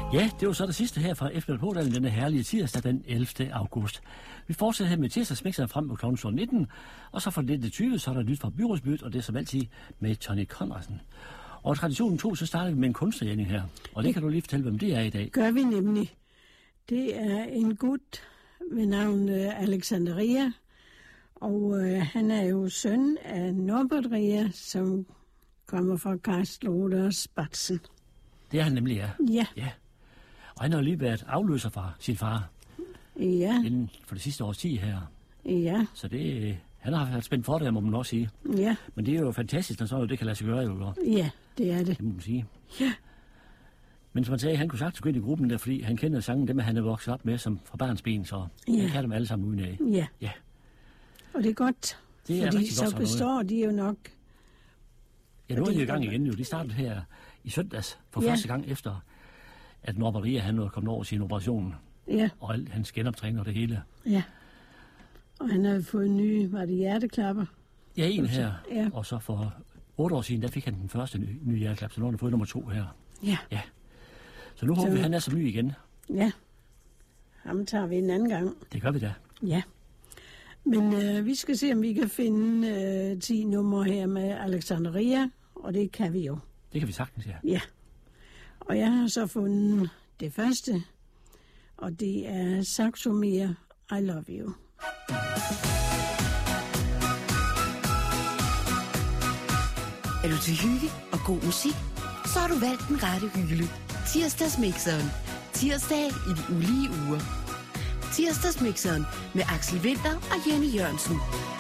Ja, det var så det sidste her fra Efter Pådalen denne herlige tirsdag den 11. august. Vi fortsætter her med tirsdagsmixeren frem mod kl. 19, og så fra 19.20, så er der nyt fra byrådsmødet, og det er som altid med Tony Conradsen. Og traditionen 2, så starter vi med en kunstnergjerning her, og det kan du lige fortælle, hvem det er i dag. Gør vi nemlig. Det er en gut ved navn Alexander Ria, og han er jo søn af Norbert Ria, som kommer fra Karlsruhe og Spatzen. Det er han nemlig, Ja. Ja. Og han har jo lige været afløser fra sin far. Ja. Inden for det sidste års tid her. Ja. Så det, han har været spændt for det, må man også sige. Ja. Men det er jo fantastisk, når sådan noget, det kan lade sig gøre jo. Ja, det er det. Det må man sige. Ja. Men som man sagde, han kunne sagtens gå ind i gruppen der, fordi han kender sangen, dem han er vokset op med som fra barnsben, så han kan dem alle sammen uden af. Ja. Ja. Og det er godt, det er fordi rigtig godt så består de jo nok. Ja, nu er de i gang igen jo. De startede her i søndags for første gang efter, at Norbert Ria, han var kommet over sin operation. Ja. Og alt hans genoptræning og det hele. Ja. Og han havde fået nye, var det hjerteklapper? Ja, en her. Ja. Og så for 8 år siden, der fik han den første nye hjerteklap, så nu har han fået nummer 2 her. Ja. Ja. Så nu håber vi, han er så ny igen. Ja. Ham tager vi en anden gang. Det gør vi da. Ja. Men vi skal se, om vi kan finde 10 numre her med Alexander Ria, og det kan vi jo. Det kan vi sagtens, ja. Ja. Og jeg har så fundet det første, og det er Saxo Mia, I Love You. Er du til hygge og god musik? Så har du valgt den rette hylde. Tirsdagsmixeren. Tirsdag i de ulige uger. Tirsdagsmixeren med Axel Winther og Jenny Jørgensen.